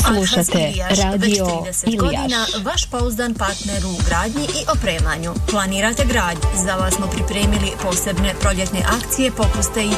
Slušate radio Ilijaš. Vaš pouzdan partner u gradnji i opremanju. Planirate gradnju? Za vas smo pripremili posebne proljetne akcije, popuste i